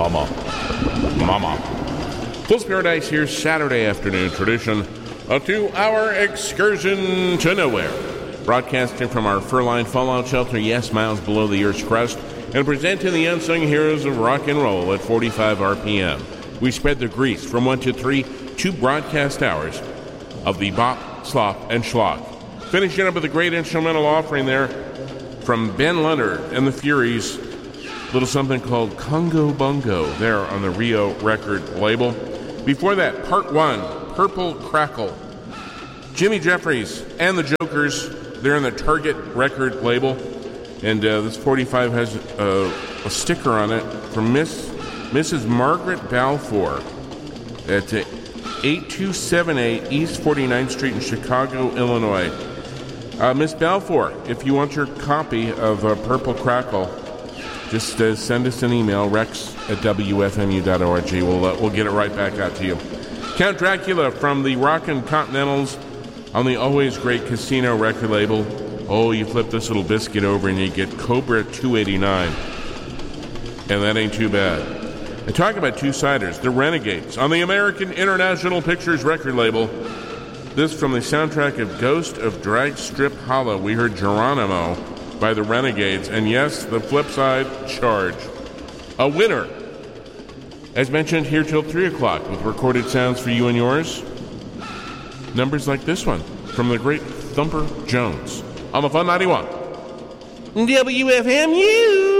Mama. Fool's Paradise here Saturday afternoon tradition, a 2-hour excursion to nowhere. Broadcasting from our fur-lined fallout shelter, miles below the Earth's crust, and presenting the unsung heroes of rock and roll at 45 RPM. We spread the grease from 1 to 3, 2 broadcast hours of the bop, slop, and schlock. Finishing up with a great instrumental offering there from Ben Leonard and the Furies, little something called Congo Bongo there on the Rio record label. Before that, part 1, Purple Crackle. Jimmy Jeffries and the Jokers, they're in the Target record label. And this 45 has a sticker on it from Mrs. Margaret Balfour at 8278 East 49th Street in Chicago, Illinois. Miss Balfour, if you want your copy of Purple Crackle, just send us an email, rex@wfmu.org. We'll get it right back out to you. Count Dracula from the Rockin' Continentals on the always great Casino record label. Oh, you flip this little biscuit over and you get Cobra 289. And that ain't too bad. And talk about two-siders, the Renegades on the American International Pictures record label. This from the soundtrack of Ghost of Drag Strip Hollow. We heard Geronimo by the Renegades. And yes, the flip side, Charge. A winner, as mentioned, here till 3 o'clock with recorded sounds for you and yours. Numbers like this one from the great Thumper Jones on the Fun 91. WFMU!